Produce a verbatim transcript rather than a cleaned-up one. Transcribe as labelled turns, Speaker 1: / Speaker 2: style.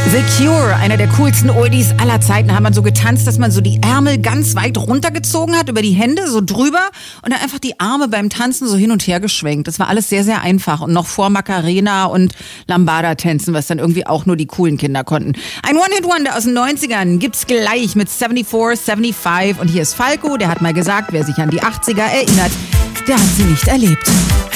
Speaker 1: The Cure, einer der coolsten Oldies aller Zeiten, hat man so getanzt, dass man so die Ärmel ganz weit runtergezogen hat, über die Hände so drüber und dann einfach die Arme beim Tanzen so hin und her geschwenkt. Das war alles sehr, sehr einfach und noch vor Macarena und Lambada-Tänzen, was dann irgendwie auch nur die coolen Kinder konnten. Ein One-Hit-Wonder aus den neunzigern gibt's gleich mit vierundsiebzig, fünfundsiebzig und hier ist Falco, der hat mal gesagt, wer sich an die achtziger erinnert, der hat sie nicht erlebt.